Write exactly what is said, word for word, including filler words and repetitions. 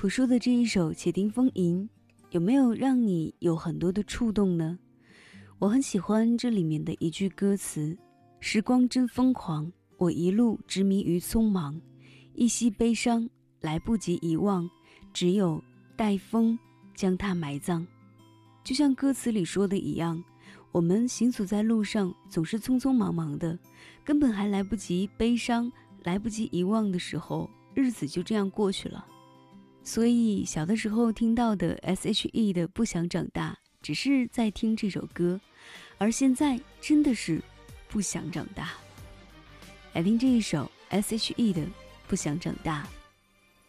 朴树的这一首《且听风吟》，有没有让你有很多的触动呢？我很喜欢这里面的一句歌词：时光真疯狂，我一路执迷于匆忙，一夕悲伤来不及遗忘，只有待风将它埋葬。就像歌词里说的一样，我们行走在路上总是匆匆忙忙的，根本还来不及悲伤，来不及遗忘的时候，日子就这样过去了。所以小的时候听到的 S H E 的不想长大，只是在听这首歌，而现在真的是不想长大。来听这一首 S H E 的不想长大。